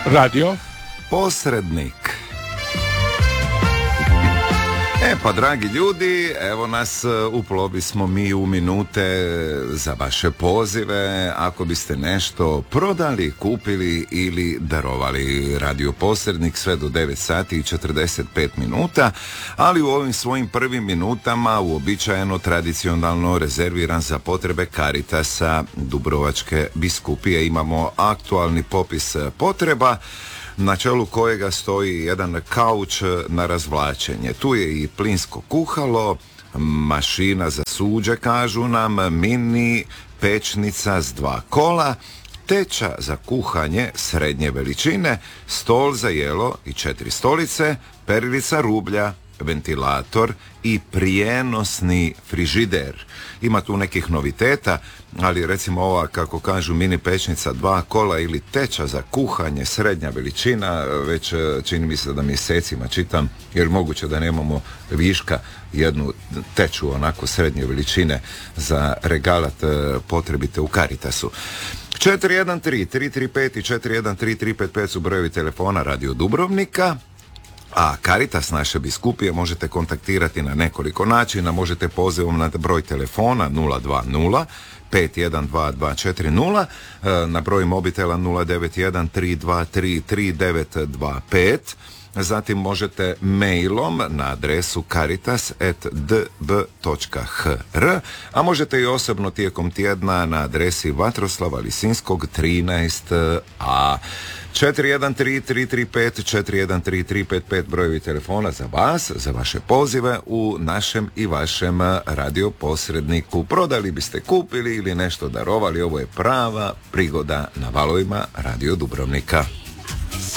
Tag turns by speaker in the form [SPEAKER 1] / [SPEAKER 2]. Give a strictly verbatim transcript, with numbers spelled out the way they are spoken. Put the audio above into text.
[SPEAKER 1] Radio
[SPEAKER 2] Posrednik. E pa dragi ljudi, evo nas, uplovi smo mi u minute za vaše pozive. Ako biste nešto prodali, kupili ili darovali, Radio Posrednik sve do devet sati i četrdeset pet minuta, ali u ovim svojim prvim minutama uobičajeno tradicionalno rezerviran za potrebe Caritasa Dubrovačke biskupije. Imamo aktualni popis potreba na čelu kojega stoji jedan kauč na razvlačenje. Tu je i plinsko kuhalo, mašina za suđe, kažu nam, mini pečnica s dva kola, teča za kuhanje srednje veličine, stol za jelo i četiri stolice, perilica rublja, ventilator i prijenosni frižider. Ima tu nekih noviteta, ali recimo ova, kako kažu, mini pečnica, dva kola ili teča za kuhanje srednja veličina, već čini mi se da mjesecima čitam, jer moguće da nemamo viška jednu teču onako srednje veličine za regalat potrebite u Caritasu. četiri jedan tri tri tri pet i četiri jedan tri tri pet pet su brojevi telefona Radio Dubrovnika. A Caritas naše biskupije možete kontaktirati na nekoliko načina. Možete pozivom na broj telefona nula dva nula pet jedan dva dva četiri nula, na broj mobitela nula devet jedan tri dva tri tri devet dva pet. Zatim možete mailom na adresu caritas at d b točka h r, a možete i osobno tijekom tjedna na adresi Vatroslava Lisinskog trinaest a. četiri jedan tri tri tri pet četiri jedan tri tri pet pet brojevi telefona za vas, za vaše pozive u našem i vašem Radio Posredniku. Prodali biste, kupili ili nešto darovali, ovo je prava prigoda na valovima Radio Dubrovnika.